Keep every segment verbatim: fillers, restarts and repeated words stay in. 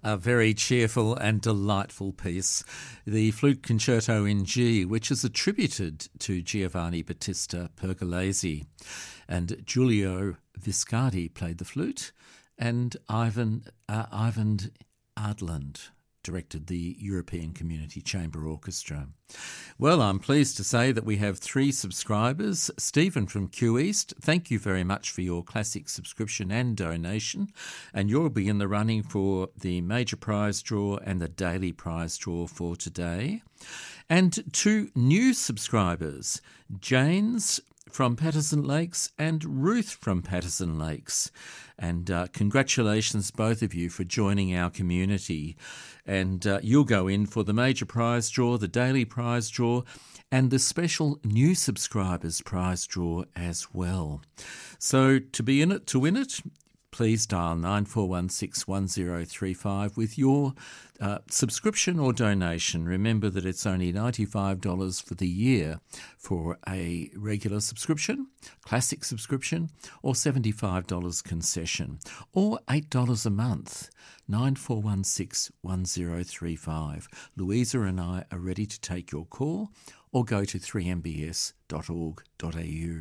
A very cheerful and delightful piece, the Flute Concerto in G, which is attributed to Giovanni Battista Pergolesi. And Giulio Viscardi played the flute, and Ivan uh, Ivan Ardland directed the European Community Chamber Orchestra. Well, I'm pleased to say that we have three subscribers. Stephen from Q East, thank you very much for your classic subscription and donation, and you'll be in the running for the major prize draw and the daily prize draw for today. And two new subscribers, Janes from Patterson Lakes and Ruth from Patterson Lakes. And uh, congratulations, both of you, for joining our community. And uh, you'll go in for the major prize draw, the daily prize draw, and the special new subscribers prize draw as well. So to be in it, to win it, please dial nine four one six one zero three five with your uh, subscription or donation. Remember that it's only ninety-five dollars for the year for a regular subscription, classic subscription, or seventy-five dollars concession, or eight dollars a month. nine four one six one zero three five. Louisa and I are ready to take your call, or go to three m b s dot org dot a u.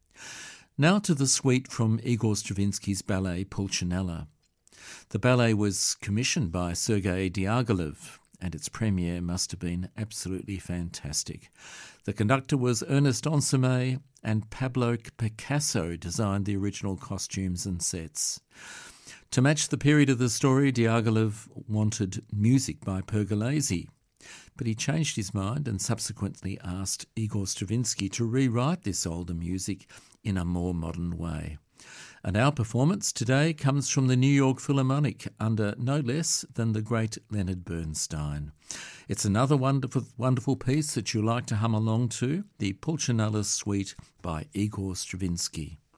Now to the suite from Igor Stravinsky's ballet Pulcinella. The ballet was commissioned by Sergei Diaghilev, and its premiere must have been absolutely fantastic. The conductor was Ernest Ansermet, and Pablo Picasso designed the original costumes and sets. To match the period of the story, Diaghilev wanted music by Pergolesi, but he changed his mind and subsequently asked Igor Stravinsky to rewrite this older music in a more modern way. And our performance today comes from the New York Philharmonic under no less than the great Leonard Bernstein. It's another wonderful, wonderful piece that you'll like to hum along to, the Pulcinella Suite by Igor Stravinsky.